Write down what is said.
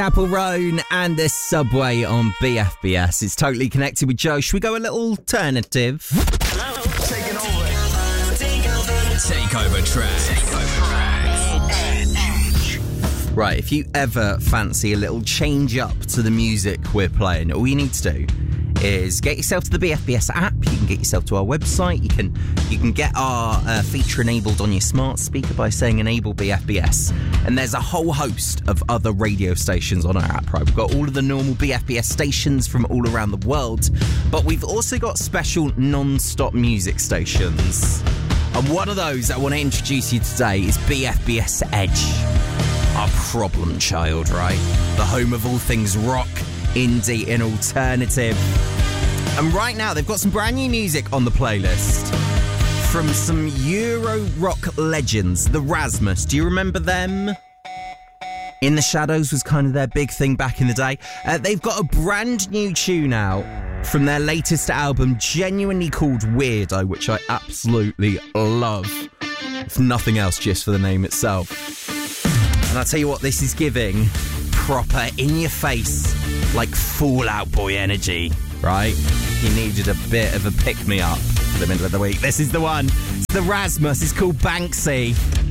Apple Roan and the Subway on BFBS. It's totally connected with Joe. Should we go a little alternative? Taking over. Takeover track. Right, if you ever fancy a little change up to the music we're playing, all you need to do is get yourself to the BFBS app. You can get yourself to our website. You can get our feature enabled on your smart speaker by saying enable BFBS. And there's a whole host of other radio stations on our app, right? We've got all of the normal BFBS stations from all around the world, but we've also got special non-stop music stations. And one of those I want to introduce you today is BFBS Edge. Our problem child, right? The home of all things rock, indie and alternative. And right now they've got some brand new music on the playlist from some Euro rock legends, the Rasmus. Do you remember them? In the Shadows was kind of their big thing back in the day. They've got a brand new tune out from their latest album, genuinely called Weirdo, which I absolutely love. If nothing else, just for the name itself. And I'll tell you what, this is giving proper in-your-face, like Fall Out Boy energy, right? You needed a bit of a pick-me-up for the middle of the week. This is the one. It's the Rasmus. It's called Banksy.